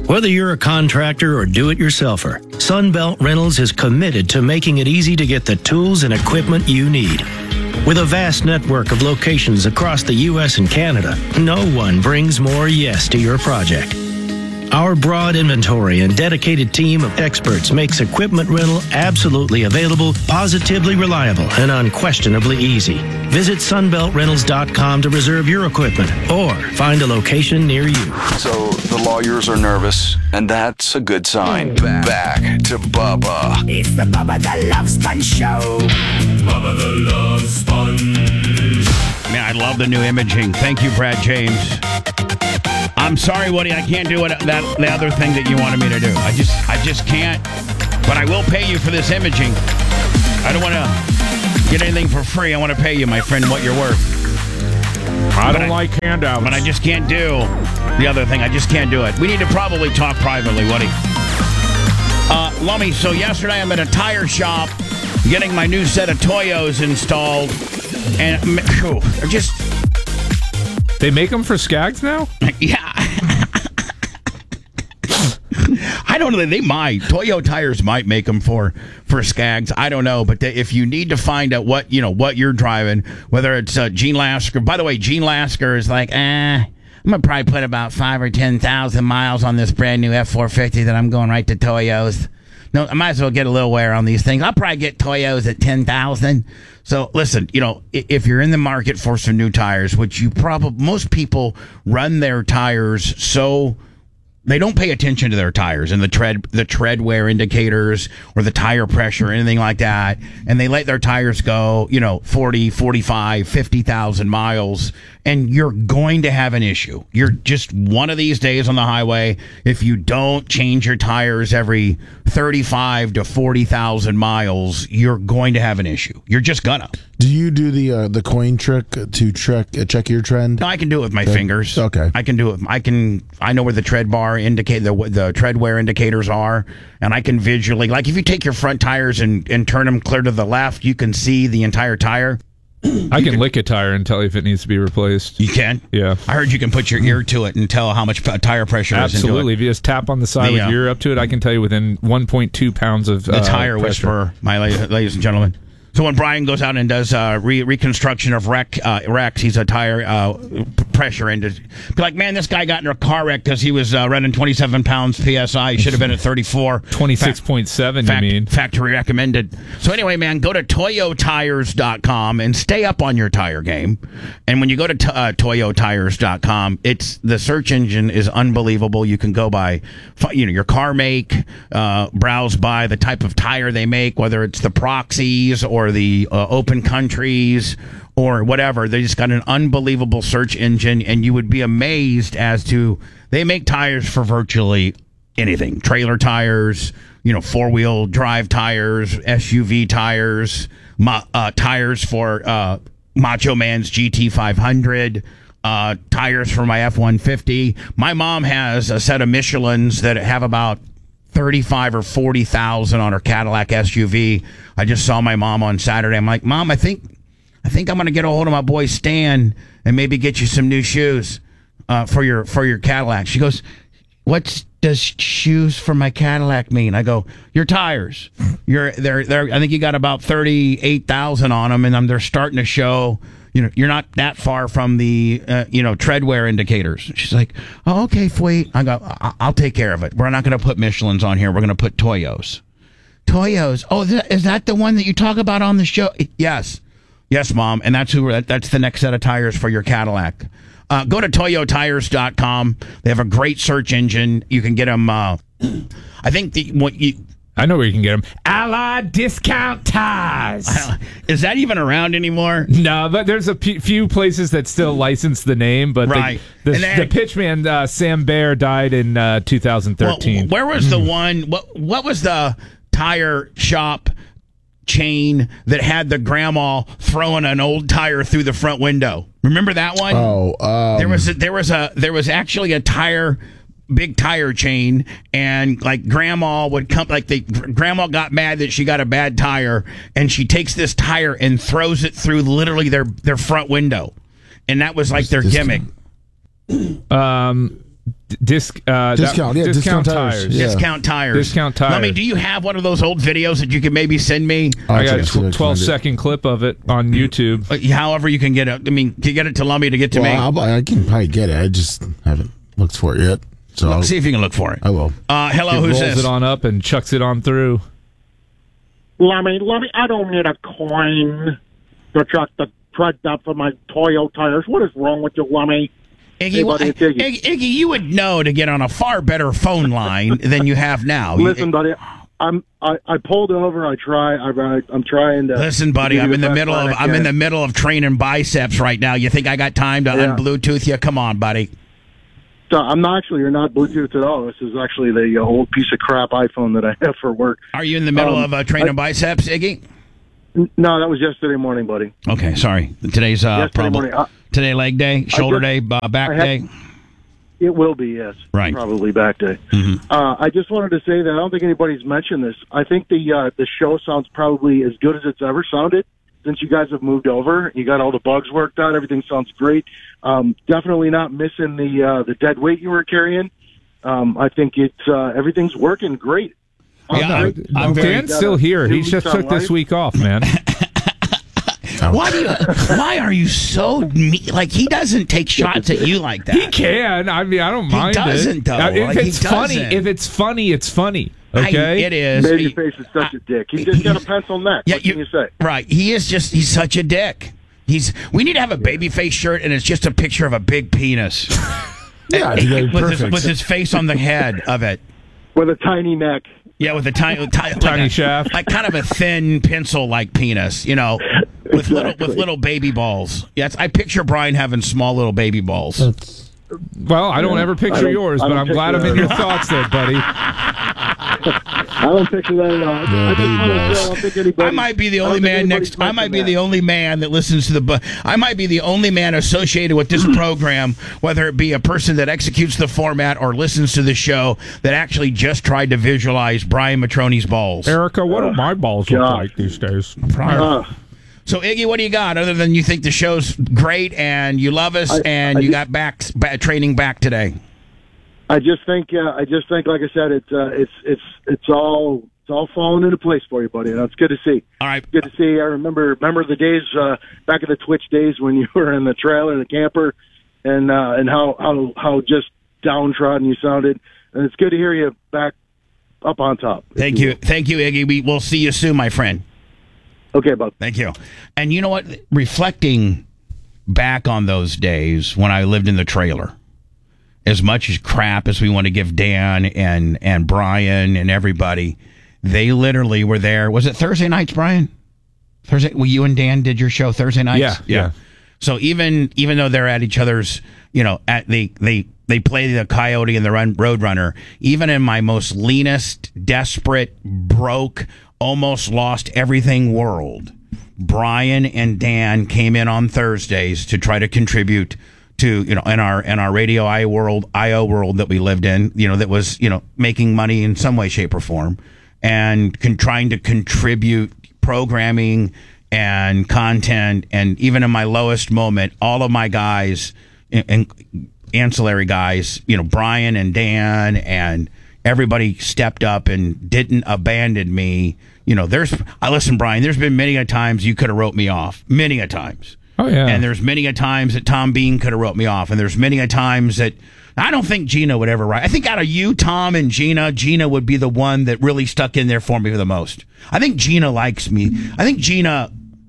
Whether you're a contractor or do-it-yourselfer, Sunbelt Rentals is committed to making it easy to get the tools and equipment you need. With a vast network of locations across the U.S. and Canada, no one brings more yes to your project. Our broad inventory and dedicated team of experts makes equipment rental absolutely available, positively reliable, and unquestionably easy. Visit sunbeltrentals.com to reserve your equipment or find a location near you. So the lawyers are nervous, and that's a good sign. Back to Bubba. It's the Bubba the Love Sponge Show. Bubba the Love Sponge. Man, I love the new imaging. Thank you, Brad James. I'm sorry, Woody, I can't do the other thing that you wanted me to do. I just can't. But I will pay you for this imaging. I don't want to get anything for free. I want to pay you, my friend, what you're worth. I don't like handouts. But I just can't do the other thing. I just can't do it. We need to probably talk privately, Woody. Lummy, so yesterday I'm at a tire shop getting my new set of Toyos installed. And they're just... They make them for Skags now? Yeah. I don't know. They might. Toyo tires might make them for Skags. I don't know. But if you need to find out what you're driving, whether it's Gene Lasker. By the way, Gene Lasker is like, I'm going to probably put about 5,000 or 10,000 miles on this brand new F450 that I'm going right to Toyos. No, I might as well get a little wear on these things. I'll probably get Toyos at 10,000. So listen, if you're in the market for some new tires, which most people run their tires so they don't pay attention to their tires and the tread wear indicators or the tire pressure or anything like that, and they let their tires go, 40, 45, 50,000 miles, and you're going to have an issue. You're just one of these days on the highway. If you don't change your tires every 35 to 40,000 miles, you're going to have an issue. You're just gonna. Do you do the coin trick to check your trend? No, I can do it with my fingers. Okay. I can do it. I know where the tread bar the tread wear indicators are, and I can visually, like if you take your front tires and turn them clear to the left, you can see the entire tire. I can lick a tire and tell you if it needs to be replaced. You can? Yeah. I heard you can put your ear to it and tell how much tire pressure is into it. Absolutely. If you just tap on the side with your ear up to it, I can tell you within 1.2 pounds of the tire pressure. Whisperer, my ladies and gentlemen. So when Brian goes out and does reconstruction of wrecks, he's a tire pressure into. Be like, man, this guy got in a car wreck because he was running 27 pounds PSI. He should have been at 34. 26.7, you mean. Factory recommended. So anyway, man, go to toyotires.com and stay up on your tire game. And when you go to toyotires.com, the search engine is unbelievable. You can go by your car make, browse by the type of tire they make, whether it's the Proxies or the open countries or whatever. They just got an unbelievable search engine, and you would be amazed as to they make tires for virtually anything. Trailer tires, four-wheel drive tires, SUV tires, tires for Macho Man's GT500, tires for my F-150. My mom has a set of Michelins that have about 35 or 40,000 on her Cadillac SUV. I just saw my mom on Saturday. I'm like, Mom, I think I'm going to get a hold of my boy Stan and maybe get you some new shoes for your Cadillac. She goes, what does shoes for my Cadillac mean? I go, your tires. I think you got about 38,000 on them, and they're starting to show. You're not that far from the, tread wear indicators. She's like, oh, okay, sweet. I go, I'll take care of it. We're not going to put Michelins on here. We're going to put Toyos. Toyos. Oh, is that the one that you talk about on the show? Yes. Yes, Mom. And that's the next set of tires for your Cadillac. Go to toyotires.com. They have a great search engine. You can get them. I think I know where you can get them. Allied Discount Tires. Is that even around anymore? No, but there's a few places that still license the name. But right. the pitchman, Sam Baer, died in 2013. Well, where was the one? What was the tire shop chain that had the grandma throwing an old tire through the front window? Remember that one? Oh, there was actually a big tire chain, and like grandma would come, grandma got mad that she got a bad tire, and she takes this tire and throws it through literally their front window, and that was like their gimmick. Discount tires. Yeah. Discount tires. Discount tires. Lummy, do you have one of those old videos that you could maybe send me? I got a 12-second clip of it on YouTube. However you can get it. I mean, can you get it to Lummy to get to me? I can probably get it. I just haven't looked for it yet. So I'll see if you can look for it. I will. Hello, who's this? Rolls it on up and chucks it on through. Lummy, I don't need a coin to truck the tread depth for my Toyo tires. What is wrong with you, Lummy? Iggy, you would know to get on a far better phone line than you have now. Listen, buddy, I pulled over. I'm trying to. Listen, buddy, I'm in the middle of training biceps right now. You think I got time to un-Bluetooth you? Come on, buddy. So you're not Bluetooth at all. This is actually the old piece of crap iPhone that I have for work. Are you in the middle of training biceps, Iggy? No, that was yesterday morning, buddy. Okay, sorry. Today's today leg day, shoulder day, back day. It will be, yes. Right. Probably back day. Mm-hmm. I just wanted to say that I don't think anybody's mentioned this. I think the show sounds probably as good as it's ever sounded since you guys have moved over. You got all the bugs worked out. Everything sounds great. Definitely not missing the dead weight you were carrying. I think everything's working great. Dan's still here. He just took this week off, man. Why are you so mean? Like, he doesn't take shots at you like that. He can. I mean, I don't mind. He doesn't, though. If it's funny, it's funny. Okay? It is. Babyface is such a dick. He's just got a pencil neck. What can you say? Right. He's such a dick. We need to have a Babyface shirt, and it's just a picture of a big penis. With his face on the head of it. With a tiny neck. Yeah, with a tiny shaft. Like kind of a thin pencil-like penis, with little baby balls. Yes, I picture Brian having small little baby balls. Well, I don't ever picture yours, but I'm glad I'm in your thoughts there, buddy. I don't picture that at all. I might be the only man I might be the only man that listens to I might be the only man associated with this program, whether it be a person that executes the format or listens to the show, that actually just tried to visualize Brian Matroni's balls. Erica, what do my balls look like these days? So, Iggy, what do you got other than you think the show's great and you love us and you got training back today? I just think, like I said, it's all falling into place for you, buddy, and it's good to see. All right, good to see. I remember the days back in the Twitch days when you were in the trailer, the camper, and how just downtrodden you sounded, and it's good to hear you back up on top. Thank you, Iggy. We'll see you soon, my friend. Okay, bud. Thank you. And you know what? Reflecting back on those days when I lived in the trailer, as much as crap as we want to give Dan and Brian and everybody, they literally were there. Was it Thursday nights, Brian? Thursday? Well, you and Dan did your show Thursday nights? Yeah. So even though they're at each other's, they play the Coyote and the Roadrunner, even in my most leanest, desperate, broke, almost lost everything world, Brian and Dan came in on Thursdays to try to contribute to, in our radio IO world that we lived in, that was, making money in some way, shape, or form, and trying to contribute programming and content. And even in my lowest moment, all of my guys and ancillary guys, Brian and Dan and everybody stepped up and didn't abandon me. Listen, Brian, there's been many a times you could have wrote me off. Many a times. Oh, yeah. And there's many a times that Tom Bean could have wrote me off. And there's many a times that I don't think Gina would ever write. I think out of you, Tom, and Gina would be the one that really stuck in there for me the most. I think Gina likes me. I think Gina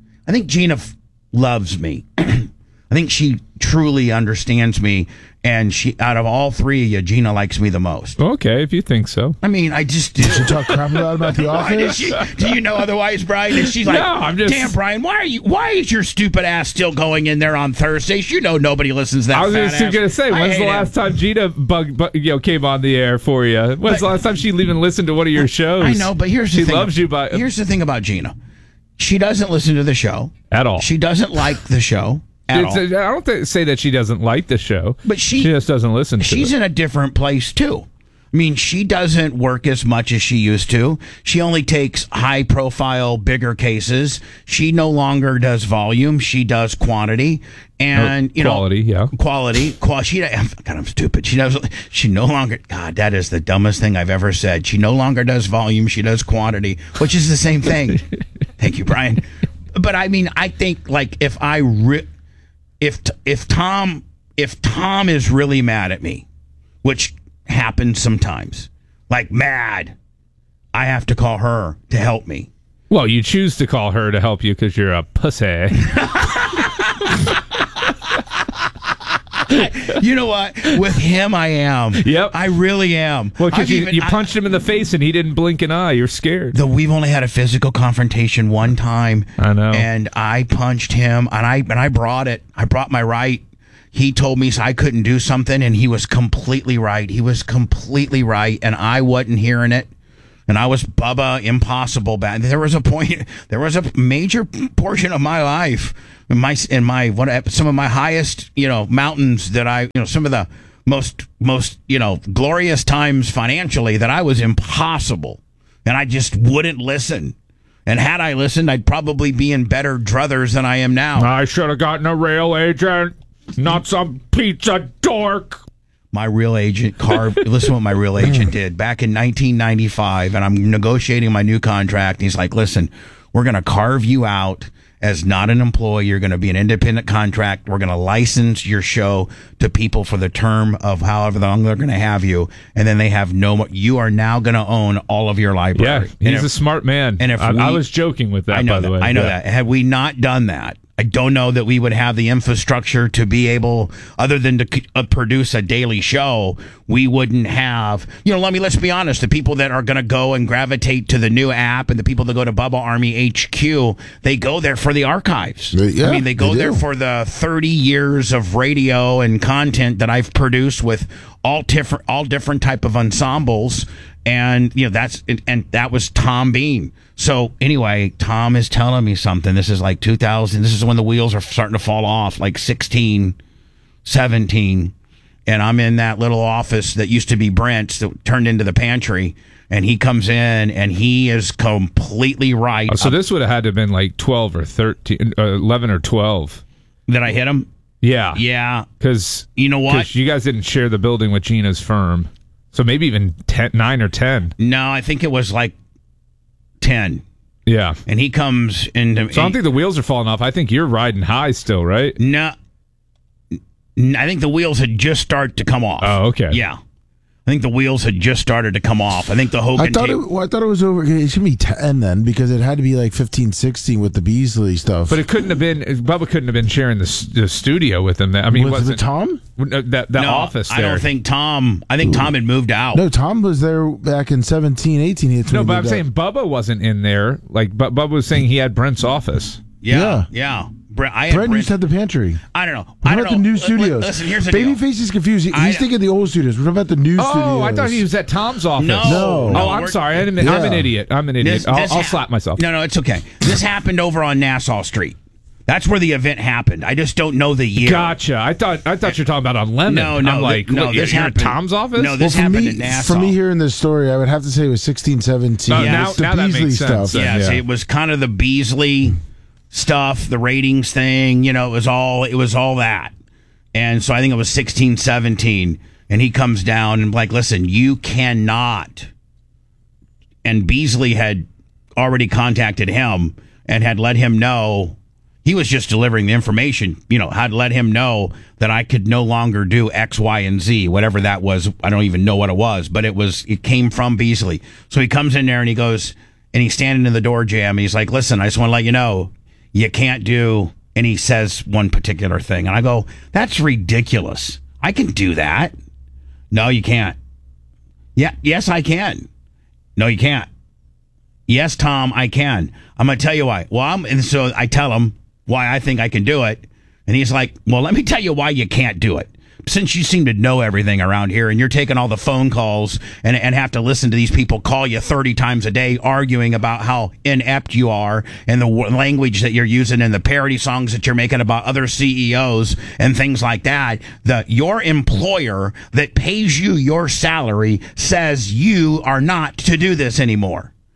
loves me. I think she truly understands me, and out of all three of you, Gina likes me the most. Okay, if you think so. I mean, I just do. Did she talk crap about the office? Do you know otherwise, Brian? And she's like, no, I'm just... damn, Brian, why is your stupid ass still going in there on Thursdays? Nobody listens to that. I was just going to say, when's the last time Gina came on the air for you? When's the last time she even listened to one of your shows? I know, but here's the thing. She loves you, here's the thing about Gina. She doesn't listen to the show at all. She doesn't like the show. I don't say that she doesn't like the show, but she just doesn't listen to it. She's in a different place, too. I mean, she doesn't work as much as she used to. She only takes high-profile, bigger cases. She no longer does volume. She does quantity. And quality. God, I'm stupid. She no longer. God, that is the dumbest thing I've ever said. She no longer does volume. She does quantity, which is the same thing. Thank you, Brian. But I mean, I think like if Tom is really mad at me, which happens sometimes, like mad, I have to call her to help me. Well, you choose to call her to help you because you're a pussy. You know what? With him, I am. Yep. I really am. Well, because you punched him in the face and he didn't blink an eye. You're scared. We've only had a physical confrontation one time. I know. And I punched him, and I brought it. I brought my right. He told me I couldn't do something, and he was completely right. And I wasn't hearing it. And I was Bubba Impossible bad. There was a major portion of my life some of my highest, mountains that some of the most, glorious times financially that I was impossible. And I just wouldn't listen. And had I listened, I'd probably be in better druthers than I am now. I should have gotten a real agent, not some pizza dork. My real agent listen to what my real agent did back in 1995, and I'm negotiating my new contract. And he's like, listen, we're going to carve you out as not an employee. You're going to be an independent contract. We're going to license your show to people for the term of however long they're going to have you. And then they have you are now going to own all of your library. Yeah, he's a smart man. And I was joking with that, by the way. I know that. Had we not done that, I don't know that we would have the infrastructure to be able, other than to produce a daily show, we wouldn't have, let's be honest, the people that are going to go and gravitate to the new app and the people that go to Bubba Army HQ, they go there for the archives. Yeah, I mean, they go there for the 30 years of radio and content that I've produced with all different type of ensembles. And, that was Tom Bean. So anyway, Tom is telling me something. This is like 2000. This is when the wheels are starting to fall off, like 16, 17. And I'm in that little office that used to be Brent's that turned into the pantry. And he comes in and he is completely right. Oh, so this would have had to have been like 12 or 13, 11 or 12. That I hit him? Yeah. Yeah. Because you know what? Because you guys didn't share the building with Gina's firm. So maybe even 9 or 10. No, I think it was like 10. Yeah. And he comes into... So I don't think the wheels are falling off. I think you're riding high still, right? No. I think the wheels had just started to come off. Oh, okay. Yeah. I think the wheels had just started to come off. I think the Hogan I thought it was over. It should be 10 then, because it had to be like 15, 16 with the Beasley stuff. But it couldn't have been. Bubba couldn't have been sharing the studio with him. I mean, was it Tom? That office there. I don't think Tom. I think Tom had moved out. No, Tom was there back in 17, 18. No, but I'm saying Bubba wasn't in there. Like, Bubba was saying he had Brent's office. Yeah. Brent used to have the pantry. I don't know. What about the new studios? Listen, here's the deal. Babyface is confused. He's thinking the old studios. What about the new studios? Oh, I thought he was at Tom's office. No. Oh, I'm sorry. I'm an idiot. I'll slap myself. No, it's okay. This happened over on Nassau Street. That's where the event happened. I just don't know the year. Gotcha. I thought you were talking about on Lemon. No. I'm like, this happened at Tom's office? No, this happened in Nassau. For me hearing this story, I would have to say it was 16, 17. Now that makes sense. Yes, it was kind of the Beasley stuff, the ratings thing, it was all that. And so I think it was 16, 17, and he comes down and like, listen, you cannot. And Beasley had already contacted him and had let him know, he was just delivering the information, had let him know that I could no longer do X, Y, and Z, whatever that was. I don't even know what it was, but it came from Beasley. So he comes in there and he goes, and he's standing in the door jam. And he's like, listen, I just want to let you know, you can't do, and he says one particular thing. And I go, that's ridiculous. I can do that. No, you can't. Yeah, yes, I can. No, you can't. Yes, Tom, I can. I'm going to tell you why. And so I tell him why I think I can do it. And he's like, well, let me tell you why you can't do it. Since you seem to know everything around here and you're taking all the phone calls and have to listen to these people call you 30 times a day arguing about how inept you are and the language that you're using and the parody songs that you're making about other CEOs and things like that, your employer that pays you your salary says you are not to do this anymore.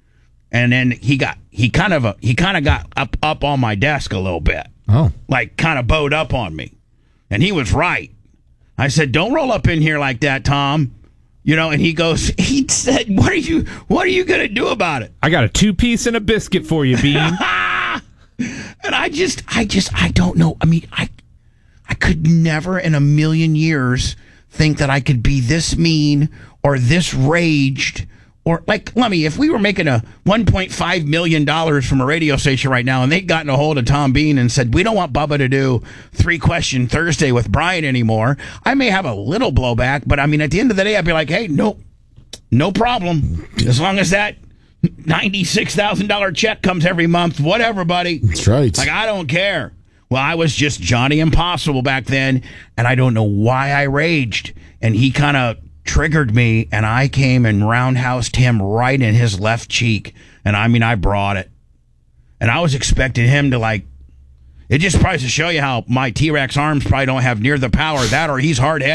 And then he kind of got up on my desk a little bit. Oh. Like kind of bowed up on me. And he was right. I said, "Don't roll up in here like that, Tom." You know, and he said, what are you going to do about it? I got a 2-piece and a biscuit for you, Bean. And I don't know. I mean, I could never in a million years think that I could be this mean or this raged. Or, like, Lummy, if we were making a $1.5 million from a radio station right now and they'd gotten a hold of Tom Bean and said, "We don't want Bubba to do 3-question Thursday with Brian anymore," I may have a little blowback, but, I mean, at the end of the day, I'd be like, "Hey, no problem. As long as that $96,000 check comes every month, whatever, buddy." That's right. Like, I don't care. Well, I was just Johnny Impossible back then, and I don't know why I raged. And he kind of triggered me, and I came and roundhoused him right in his left cheek. And I mean, I brought it. And I was expecting him to, like, it just probably to show you how my T-Rex arms probably don't have near the power of that, or he's hard-headed.